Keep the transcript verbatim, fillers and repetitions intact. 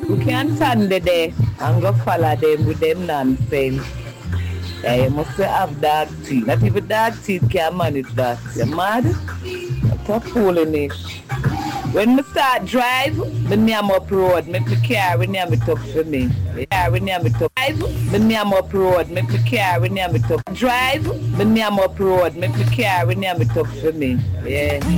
You can't stand there and go follow them with them nonsense. Yeah, you must have dark teeth. Not even dark teeth can manage that. You mad? That's a foolish. When me start drive, me name up road, make me carry name it up for me. Carry name it up. Drive, me name up road, make me carry name it up. Drive, me name up road, make me carry name it up for me. Yeah.